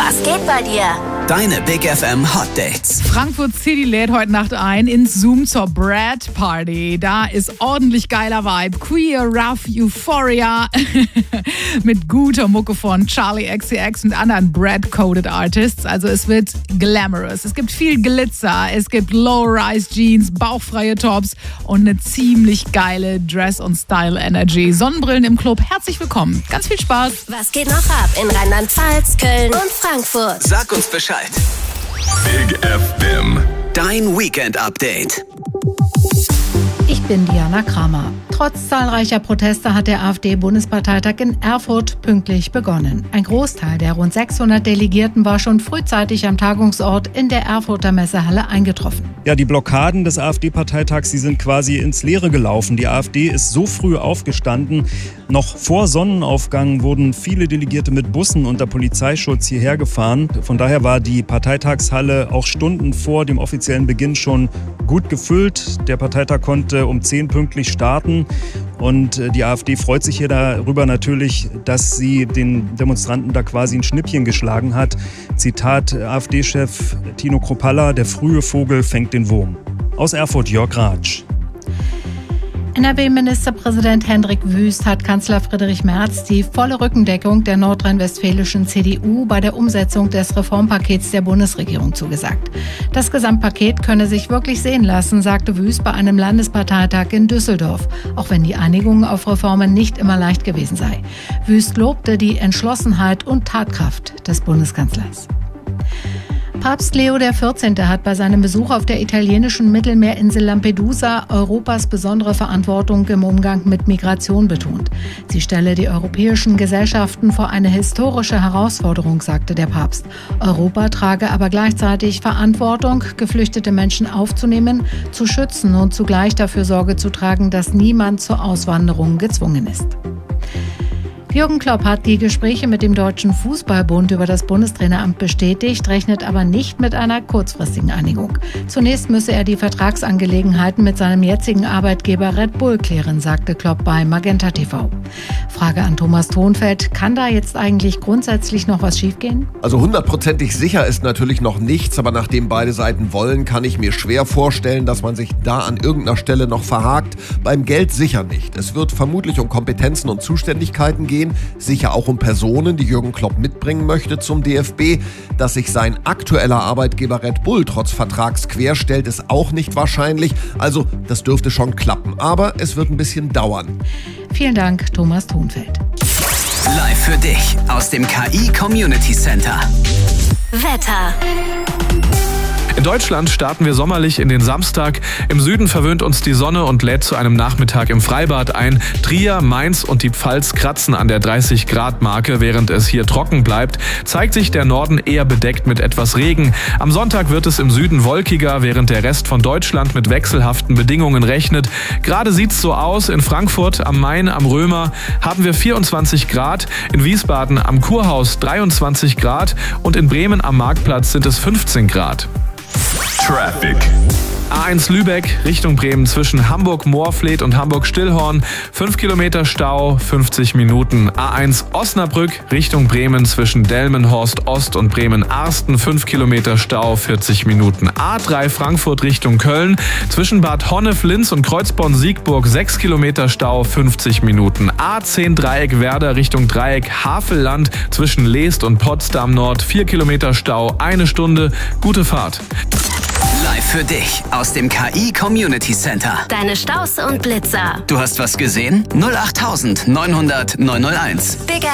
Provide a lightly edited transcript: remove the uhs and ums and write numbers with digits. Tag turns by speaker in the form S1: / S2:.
S1: Was geht bei dir?
S2: Deine Big FM Hot Dates.
S3: Frankfurt City lädt heute Nacht ein ins Zoom zur Brad Party. Da ist ordentlich geiler Vibe. Queer, rough, Euphoria. Mit guter Mucke von Charlie XCX und anderen Brad-coded Artists. Also es wird glamorous. Es gibt viel Glitzer. Es gibt Low-Rise-Jeans, bauchfreie Tops und eine ziemlich geile Dress- und Style-Energy. Sonnenbrillen im Club. Herzlich willkommen. Ganz viel Spaß.
S1: Was geht noch ab in Rheinland-Pfalz, Köln und Frankfurt?
S2: Sag uns Bescheid.
S4: Big FM.
S2: Dein Weekend-Update.
S5: Ich bin Diana Kramer. Trotz zahlreicher Proteste hat der AfD-Bundesparteitag in Erfurt pünktlich begonnen. Ein Großteil der rund 600 Delegierten war schon frühzeitig am Tagungsort in der Erfurter Messehalle eingetroffen.
S6: Ja, die Blockaden des AfD-Parteitags, die sind quasi ins Leere gelaufen. Die AfD ist so früh aufgestanden. Noch vor Sonnenaufgang wurden viele Delegierte mit Bussen unter Polizeischutz hierher gefahren. Von daher war die Parteitagshalle auch Stunden vor dem offiziellen Beginn schon gut gefüllt. Der Parteitag konnte um 10 pünktlich starten. Und die AfD freut sich hier darüber natürlich, dass sie den Demonstranten da quasi ein Schnippchen geschlagen hat. Zitat AfD-Chef Tino Kruppalla: Der frühe Vogel fängt den Wurm. Aus Erfurt, Jörg Ratsch.
S5: NRW-Ministerpräsident Hendrik Wüst hat Kanzler Friedrich Merz die volle Rückendeckung der nordrhein-westfälischen CDU bei der Umsetzung des Reformpakets der Bundesregierung zugesagt. Das Gesamtpaket könne sich wirklich sehen lassen, sagte Wüst bei einem Landesparteitag in Düsseldorf, auch wenn die Einigung auf Reformen nicht immer leicht gewesen sei. Wüst lobte die Entschlossenheit und Tatkraft des Bundeskanzlers. Papst Leo XIV. Hat bei seinem Besuch auf der italienischen Mittelmeerinsel Lampedusa Europas besondere Verantwortung im Umgang mit Migration betont. Sie stelle die europäischen Gesellschaften vor eine historische Herausforderung, sagte der Papst. Europa trage aber gleichzeitig Verantwortung, geflüchtete Menschen aufzunehmen, zu schützen und zugleich dafür Sorge zu tragen, dass niemand zur Auswanderung gezwungen ist. Jürgen Klopp hat die Gespräche mit dem Deutschen Fußballbund über das Bundestraineramt bestätigt, rechnet aber nicht mit einer kurzfristigen Einigung. Zunächst müsse er die Vertragsangelegenheiten mit seinem jetzigen Arbeitgeber Red Bull klären, sagte Klopp bei Magenta TV. Frage an Thomas Thonfeld: Kann da jetzt eigentlich grundsätzlich noch was schiefgehen?
S7: Also 100%ig sicher ist natürlich noch nichts, aber nachdem beide Seiten wollen, kann ich mir schwer vorstellen, dass man sich da an irgendeiner Stelle noch verhakt. Beim Geld sicher nicht. Es wird vermutlich um Kompetenzen und Zuständigkeiten gehen. Sicher auch um Personen, die Jürgen Klopp mitbringen möchte zum DFB. Dass sich sein aktueller Arbeitgeber Red Bull trotz Vertrags querstellt, ist auch nicht wahrscheinlich. Also das dürfte schon klappen, aber es wird ein bisschen dauern.
S5: Vielen Dank, Thomas Thonfeld.
S2: Live für dich aus dem KI Community Center.
S1: Wetter.
S8: In Deutschland starten wir sommerlich in den Samstag. Im Süden verwöhnt uns die Sonne und lädt zu einem Nachmittag im Freibad ein. Trier, Mainz und die Pfalz kratzen an der 30-Grad-Marke, während es hier trocken bleibt. Zeigt sich der Norden eher bedeckt mit etwas Regen. Am Sonntag wird es im Süden wolkiger, während der Rest von Deutschland mit wechselhaften Bedingungen rechnet. Gerade sieht's so aus. In Frankfurt am Main, am Römer haben wir 24 Grad. In Wiesbaden am Kurhaus 23 Grad. Und in Bremen am Marktplatz sind es 15 Grad.
S4: Traffic.
S8: A1 Lübeck Richtung Bremen zwischen Hamburg-Moorfleet und Hamburg-Stillhorn. 5 Kilometer Stau, 50 Minuten. A1 Osnabrück Richtung Bremen zwischen Delmenhorst Ost und Bremen-Arsten. 5 Kilometer Stau, 40 Minuten. A3 Frankfurt Richtung Köln zwischen Bad Honnef-Linz und Kreuzborn-Siegburg. 6 Kilometer Stau, 50 Minuten. A10 Dreieck Werder Richtung Dreieck Havelland zwischen Leest und Potsdam Nord. 4 Kilometer Stau, 1 Stunde. Gute Fahrt.
S2: Live für dich aus dem KI Community Center.
S1: Deine Staus und Blitzer.
S2: Du hast was gesehen? 08900 901.
S1: Big